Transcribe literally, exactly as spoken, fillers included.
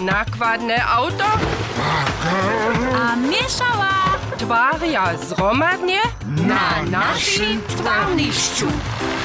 Nakladné auto a miešala tvária zhromadne na našim tvárnišťu.